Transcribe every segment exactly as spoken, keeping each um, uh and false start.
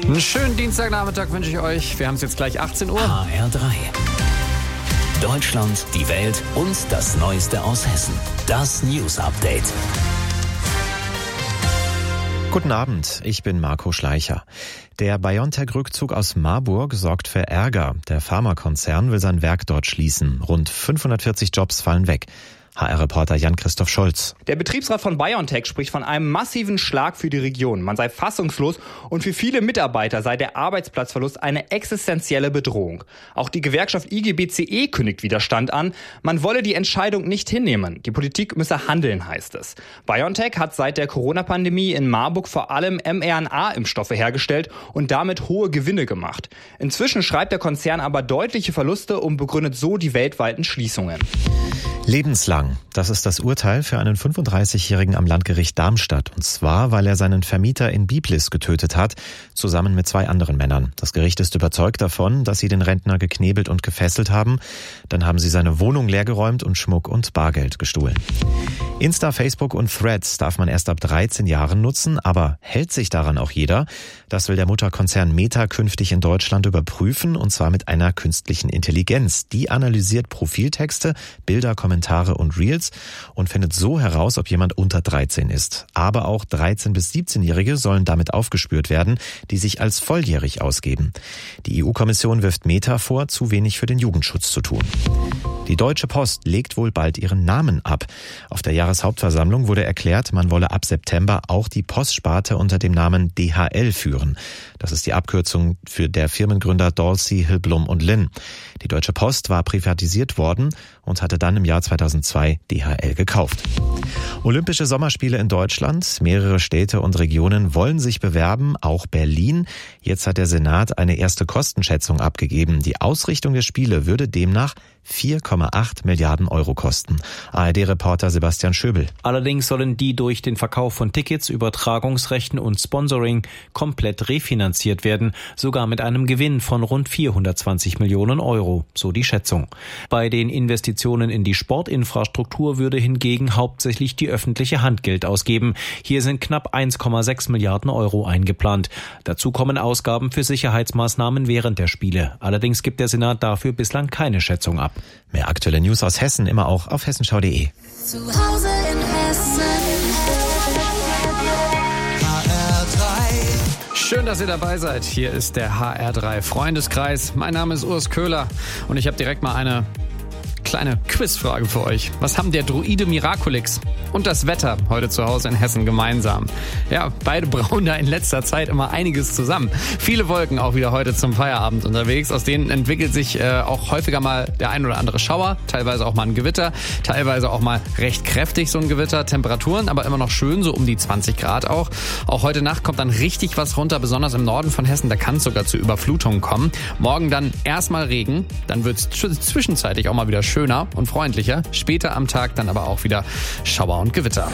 Einen schönen Dienstagnachmittag wünsche ich euch. Wir haben es jetzt gleich achtzehn Uhr. H R drei. Deutschland, die Welt und das Neueste aus Hessen. Das News Update. Guten Abend, ich bin Marco Schleicher. Der BioNTech-Rückzug aus Marburg sorgt für Ärger. Der Pharmakonzern will sein Werk dort schließen. Rund fünfhundertvierzig Jobs fallen weg. H R-Reporter Jan-Christoph Scholz. Der Betriebsrat von BioNTech spricht von einem massiven Schlag für die Region. Man sei fassungslos und für viele Mitarbeiter sei der Arbeitsplatzverlust eine existenzielle Bedrohung. Auch die Gewerkschaft I G B C E kündigt Widerstand an. Man wolle die Entscheidung nicht hinnehmen. Die Politik müsse handeln, heißt es. BioNTech hat seit der Corona-Pandemie in Marburg vor allem mRNA-Impfstoffe hergestellt und damit hohe Gewinne gemacht. Inzwischen schreibt der Konzern aber deutliche Verluste und begründet so die weltweiten Schließungen. Lebenslang. Das ist das Urteil für einen fünfunddreißigjährigen am Landgericht Darmstadt. Und zwar, weil er seinen Vermieter in Biblis getötet hat, zusammen mit zwei anderen Männern. Das Gericht ist überzeugt davon, dass sie den Rentner geknebelt und gefesselt haben. Dann haben sie seine Wohnung leergeräumt und Schmuck und Bargeld gestohlen. Insta, Facebook und Threads darf man erst ab dreizehn Jahren nutzen, aber hält sich daran auch jeder? Das will der Mutterkonzern Meta künftig in Deutschland überprüfen, und zwar mit einer künstlichen Intelligenz. Die analysiert Profiltexte, Bilder, Kommentare und Reels und findet so heraus, ob jemand unter dreizehn ist. Aber auch dreizehn- bis siebzehnjährige sollen damit aufgespürt werden, die sich als volljährig ausgeben. Die E U-Kommission wirft Meta vor, zu wenig für den Jugendschutz zu tun. Die Deutsche Post legt wohl bald ihren Namen ab. Auf der Jahreshauptversammlung wurde erklärt, man wolle ab September auch die Postsparte unter dem Namen D H L führen. Das ist die Abkürzung für der Firmengründer Dorsey, Hillblum und Lynn. Die Deutsche Post war privatisiert worden und hatte dann im Jahr zweitausendzwei D H L gekauft. Olympische Sommerspiele in Deutschland. Mehrere Städte und Regionen wollen sich bewerben, auch Berlin. Jetzt hat der Senat eine erste Kostenschätzung abgegeben. Die Ausrichtung der Spiele würde demnach vier Komma acht Milliarden Euro kosten. A R D-Reporter Sebastian Schöbel. Allerdings sollen die durch den Verkauf von Tickets, Übertragungsrechten und Sponsoring komplett refinanziert werden, sogar mit einem Gewinn von rund vierhundertzwanzig Millionen Euro, so die Schätzung. Bei den Investitionen in die Sportinfrastruktur würde hingegen hauptsächlich die öffentliche Hand Geld ausgeben. Hier sind knapp eins Komma sechs Milliarden Euro eingeplant. Dazu kommen Ausgaben für Sicherheitsmaßnahmen während der Spiele. Allerdings gibt der Senat dafür bislang keine Schätzung ab. Mehr aktuelle News aus Hessen immer auch auf hessenschau punkt de. Zu Hause in Hessen. H R drei. Schön, dass ihr dabei seid. Hier ist der H R drei Freundeskreis. Mein Name ist Urs Köhler und ich habe direkt mal eine kleine Quizfrage für euch. Was haben der Druide Miraculix und das Wetter heute zu Hause in Hessen gemeinsam? Ja, beide brauen da in letzter Zeit immer einiges zusammen. Viele Wolken auch wieder heute zum Feierabend unterwegs. Aus denen entwickelt sich äh, auch häufiger mal der ein oder andere Schauer, teilweise auch mal ein Gewitter, teilweise auch mal recht kräftig so ein Gewitter. Temperaturen aber immer noch schön, so um die zwanzig Grad auch. Auch heute Nacht kommt dann richtig was runter, besonders im Norden von Hessen. Da kann es sogar zu Überflutungen kommen. Morgen dann erstmal Regen, dann wird es zwischenzeitlich auch mal wieder schön. Schöner und freundlicher. Später am Tag dann aber auch wieder Schauer und Gewitter.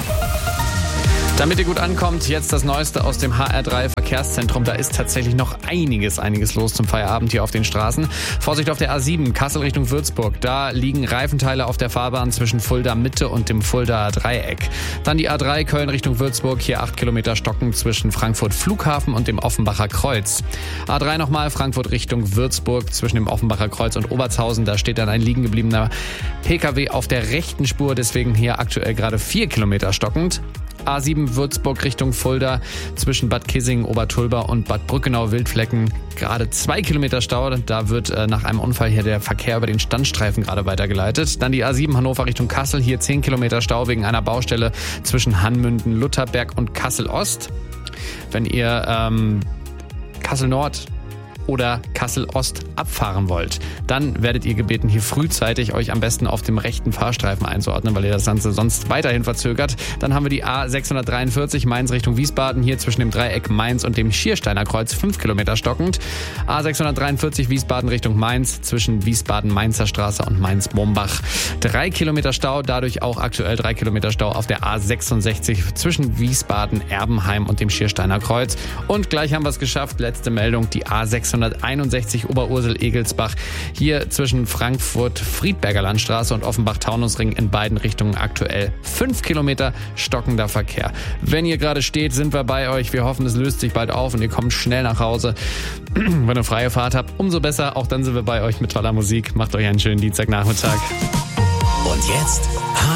Damit ihr gut ankommt, jetzt das Neueste aus dem H R drei Verkehrszentrum. Da ist tatsächlich noch einiges, einiges los zum Feierabend hier auf den Straßen. Vorsicht auf der A sieben, Kassel Richtung Würzburg. Da liegen Reifenteile auf der Fahrbahn zwischen Fulda Mitte und dem Fulda Dreieck. Dann die A drei Köln Richtung Würzburg. Hier acht Kilometer Stocken zwischen Frankfurt Flughafen und dem Offenbacher Kreuz. A drei nochmal Frankfurt Richtung Würzburg zwischen dem Offenbacher Kreuz und Obertshausen. Da steht dann ein liegen gebliebener P K W auf der rechten Spur. Deswegen hier aktuell gerade vier Kilometer stockend. A sieben Würzburg Richtung Fulda zwischen Bad Kissingen, Obertulba und Bad Brückenau-Wildflecken gerade zwei Kilometer Stau. Da wird äh, nach einem Unfall hier der Verkehr über den Standstreifen gerade weitergeleitet. Dann die A sieben Hannover Richtung Kassel, hier zehn Kilometer Stau wegen einer Baustelle zwischen Hanmünden, Lutherberg und Kassel-Ost. Wenn ihr ähm, Kassel-Nord oder Kassel-Ost abfahren wollt, dann werdet ihr gebeten, hier frühzeitig euch am besten auf dem rechten Fahrstreifen einzuordnen, weil ihr das Ganze sonst weiterhin verzögert. Dann haben wir die A sechshundertdreiundvierzig Mainz Richtung Wiesbaden, hier zwischen dem Dreieck Mainz und dem Schiersteiner Kreuz, fünf Kilometer stockend. A sechshundertdreiundvierzig Wiesbaden Richtung Mainz, zwischen Wiesbaden-Mainzer Straße und Mainz-Mombach. Drei Kilometer Stau, dadurch auch aktuell drei Kilometer Stau auf der A sechsundsechzig zwischen Wiesbaden, Erbenheim und dem Schiersteiner Kreuz. Und gleich haben wir es geschafft, letzte Meldung, die A sechsundsechzig sechshunderteinundsechzig Oberursel-Egelsbach. Hier zwischen Frankfurt-Friedberger Landstraße und Offenbach-Taunusring in beiden Richtungen aktuell fünf Kilometer stockender Verkehr. Wenn ihr gerade steht, sind wir bei euch. Wir hoffen, es löst sich bald auf und ihr kommt schnell nach Hause. Wenn ihr freie Fahrt habt, umso besser. Auch dann sind wir bei euch mit toller Musik. Macht euch einen schönen Dienstagnachmittag. Und jetzt